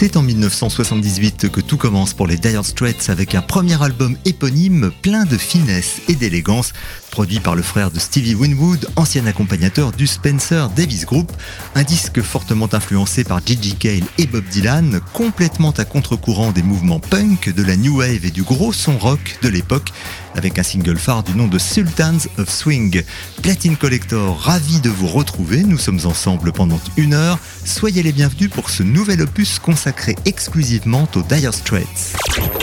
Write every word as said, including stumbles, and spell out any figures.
C'est en dix-neuf cent soixante-dix-huit que tout commence pour les Dire Straits avec un premier album éponyme plein de finesse et d'élégance, produit par le frère de Stevie Winwood, ancien accompagnateur du Spencer Davis Group. Un disque fortement influencé par Gigi Cale et Bob Dylan, complètement à contre-courant des mouvements punk, de la new wave et du gros son rock de l'époque, avec un single phare du nom de Sultans of Swing. Platine Collector, ravi de vous retrouver, nous sommes ensemble pendant une heure. Soyez les bienvenus pour ce nouvel opus consacré exclusivement aux Dire Straits.